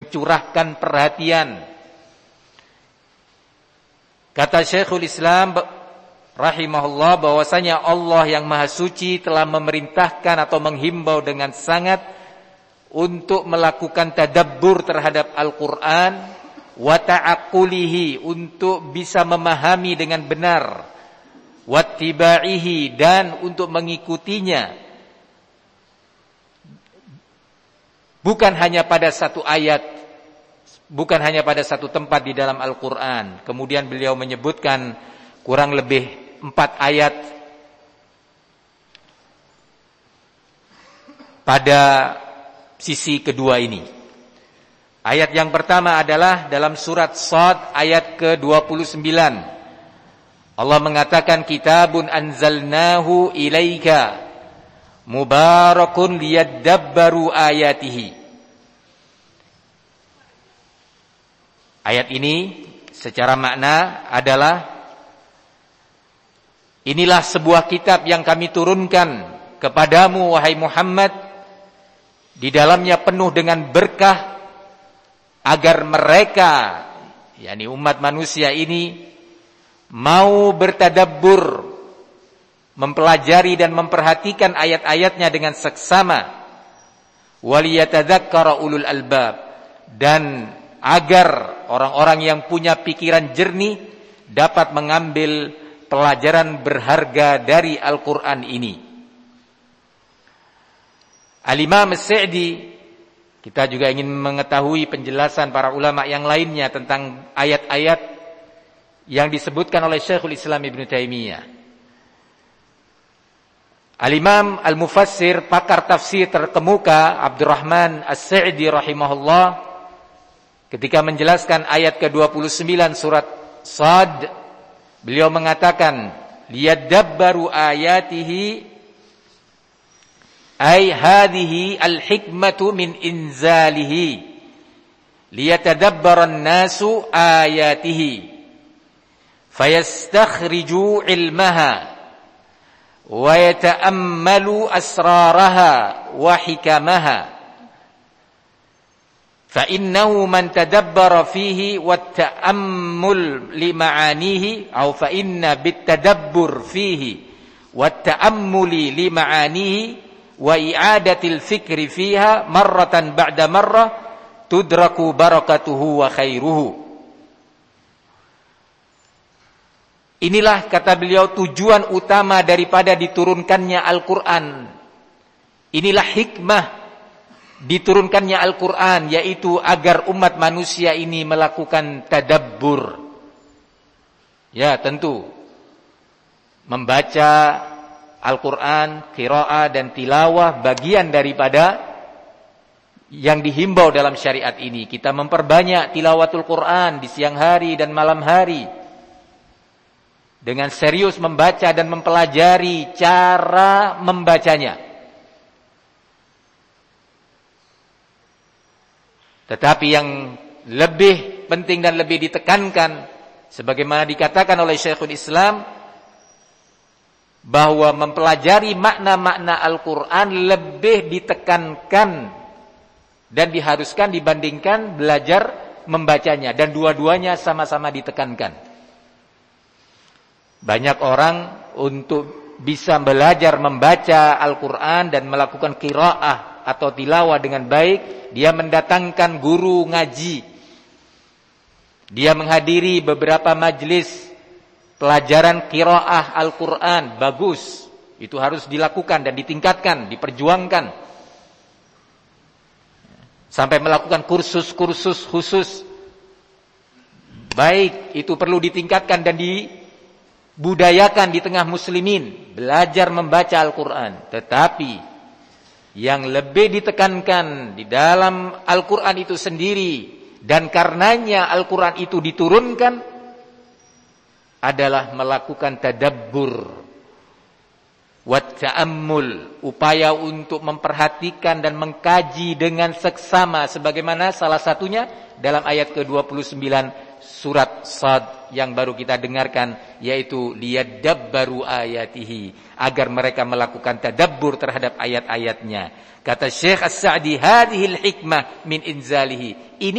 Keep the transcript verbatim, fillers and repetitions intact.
curahkan perhatian. Kata Syekhul Islam rahimahullah bahwasanya Allah yang Maha Suci telah memerintahkan atau menghimbau dengan sangat untuk melakukan tadabbur terhadap Al-Qur'an wa ta'aqqulihi, untuk bisa memahami dengan benar, wattibaihi, dan untuk mengikutinya. Bukan hanya pada satu ayat, bukan hanya pada satu tempat di dalam Al-Qur'an. Kemudian beliau menyebutkan kurang lebih empat ayat pada sisi kedua ini. Ayat yang pertama adalah dalam surat Shad ayat ke dua puluh sembilan. Allah mengatakan, kitabun anzalnahu ilaika mubarakun liyadabbaru ayatihi. Ayat ini secara makna adalah, inilah sebuah kitab yang kami turunkan kepadamu wahai Muhammad, di dalamnya penuh dengan berkah, agar mereka, yakni umat manusia ini, mau bertadabbur, mempelajari dan memperhatikan ayat-ayatnya dengan seksama, waliyatadzakkara ulul albab, dan agar orang-orang yang punya pikiran jernih dapat mengambil pelajaran berharga dari Al-Quran ini. Al-Imam As-Sa'di, kita juga ingin mengetahui penjelasan para ulama yang lainnya tentang ayat-ayat yang disebutkan oleh Syekhul Islam Ibn Taimiyah. Al-Imam Al-Mufassir, pakar tafsir terkemuka, Abdurrahman As-Sa'di rahimahullah, ketika menjelaskan ayat ke dua puluh sembilan surat Shad, beliau mengatakan, liyadabbaru ayatihi, ay hadhihi al-hikmatu min inzalihi liyatadabbaran nasu ayatihi fayastakhriju ilmaha wa yata'ammalu asraraha wa hikamaha. فإنه من تدبر فيه والتأمل لمعانيه أو فإن بالتدبر فيه والتأمل لمعانيه وإعادة الفكر فيها مرة بعد مرة تدرك بركته وخيره. Inilah, kata beliau, tujuan utama daripada diturunkannya Al-Quran. Inilah hikmah diturunkannya Al-Quran, yaitu agar umat manusia ini melakukan tadabbur. Ya, tentu membaca Al-Quran, qiraah dan tilawah bagian daripada yang dihimbau dalam syariat ini. Kita memperbanyak tilawatul Quran di siang hari dan malam hari, dengan serius membaca dan mempelajari cara membacanya. Tetapi yang lebih penting dan lebih ditekankan, sebagaimana dikatakan oleh Syekhul Islam, bahwa mempelajari makna-makna Al-Quran lebih ditekankan dan diharuskan dibandingkan belajar membacanya. Dan dua-duanya sama-sama ditekankan. Banyak orang untuk bisa belajar membaca Al-Quran dan melakukan qiraah atau tilawah dengan baik, dia mendatangkan guru ngaji. Dia menghadiri beberapa majelis pelajaran qiraah Al-Quran. Bagus, itu harus dilakukan dan ditingkatkan, diperjuangkan, sampai melakukan kursus-kursus khusus. Baik, itu perlu ditingkatkan dan dibudayakan di tengah muslimin, belajar membaca Al-Quran. Tetapi yang lebih ditekankan di dalam Al-Quran itu sendiri, dan karenanya Al-Quran itu diturunkan, adalah melakukan tadabbur wa ta'ammul, upaya untuk memperhatikan dan mengkaji dengan seksama, sebagaimana salah satunya dalam ayat ke dua puluh sembilan surat Shad yang baru kita dengarkan, yaitu liyadabbaru ayatihi, agar mereka melakukan tadabbur terhadap ayat-ayatnya. Kata Syekh As-Sa'di, hadhil hikmah min inzalihi, ini